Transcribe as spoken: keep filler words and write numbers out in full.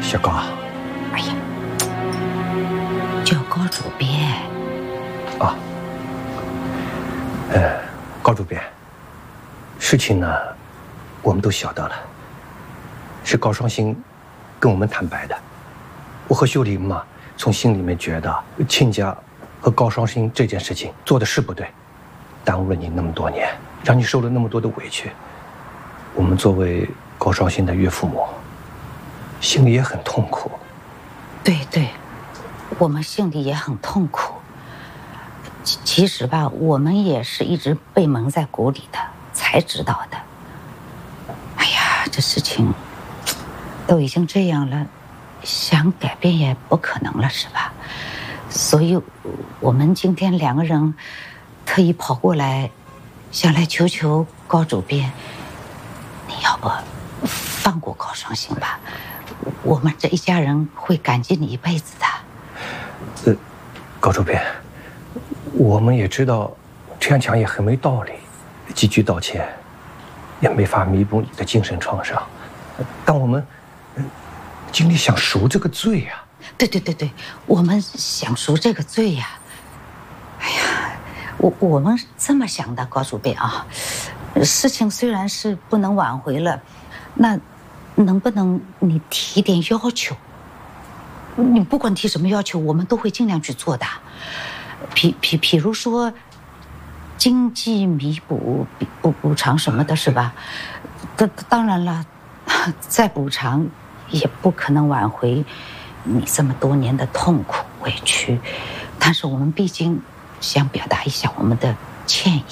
小高， 哎呀，叫高主编。 啊，呃，高主编，事情呢，我们都晓得了，是高双星跟我们坦白的。我和秀玲嘛，从心里面觉得亲家和高双星这件事情做的是不对，耽误了你那么多年，让你受了那么多的委屈。我们作为高双星的岳父母，心里也很痛苦。 对对，我们心里也很痛苦。其其实吧，我们也是一直被蒙在鼓里的，才知道的。哎呀，这事情都已经这样了，想改变也不可能了，是吧？所以，我们今天两个人特意跑过来，想来求求高主编，你要不放过高双星吧？我们这一家人会感激你一辈子的。 呃，高主编，我们也知道这样讲也很没道理，几句道歉也没法弥补你的精神创伤，但我们尽力想赎这个罪呀。 对对对对，我们想赎这个罪呀。哎呀，我我们这么想的，高主编啊，事情虽然是不能挽回了，那能不能你提点要求？你不管提什么要求，我们都会尽量去做的。比比比如说，经济弥补、补补偿什么的，是吧？当当然了，再补偿也不可能挽回你这么多年的痛苦委屈，但是我们毕竟想表达一下我们的歉意。